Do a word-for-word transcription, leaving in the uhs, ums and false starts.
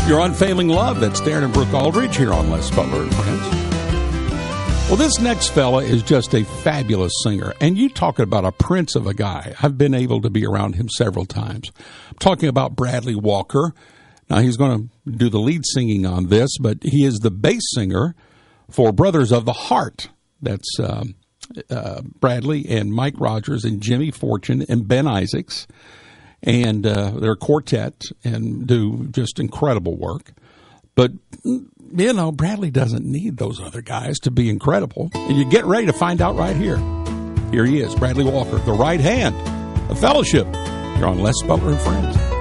Your Unfailing Love. That's Darren and Brooke Aldridge here on Les Butler and Friends. Well, this next fella is just a fabulous singer. And you talking about a prince of a guy. I've been able to be around him several times. I'm talking about Bradley Walker. Now, he's going to do the lead singing on this, but he is the bass singer for Brothers of the Heart. That's um, uh, Bradley and Mike Rogers and Jimmy Fortune and Ben Isaacs. And uh, they're a quartet and do just incredible work. But, you know, Bradley doesn't need those other guys to be incredible. And you get ready to find out right here. Here he is, Bradley Walker, the right hand of fellowship. You're on Les Butler and Friends.